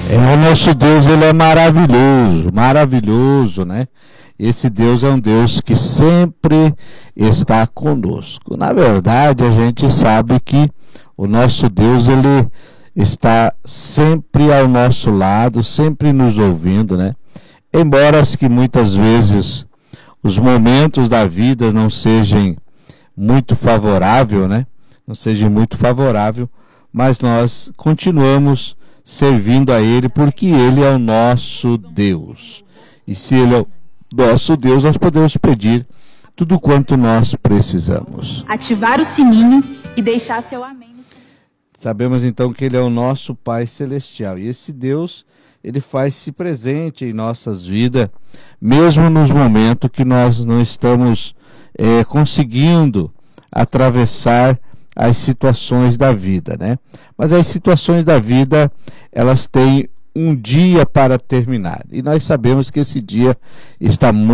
O nosso Deus, ele é maravilhoso, maravilhoso, né? Esse Deus é um Deus que sempre está conosco. Na verdade, a gente sabe que o nosso Deus, ele está sempre ao nosso lado, sempre nos ouvindo, né? Embora que muitas vezes os momentos da vida não sejam muito favoráveis, né? Não sejam muito favoráveis, mas nós continuamos servindo a Ele, porque Ele é o nosso Deus. E se Ele é o nosso Deus, nós podemos pedir tudo quanto nós precisamos. Ativar o sininho e deixar seu amém. Sabemos então que Ele é o nosso Pai Celestial. E esse Deus, Ele faz-se presente em nossas vidas, mesmo nos momentos que nós não estamos conseguindo atravessar as situações da vida, né? Mas as situações da vida, elas têm um dia para terminar. E nós sabemos que esse dia está muito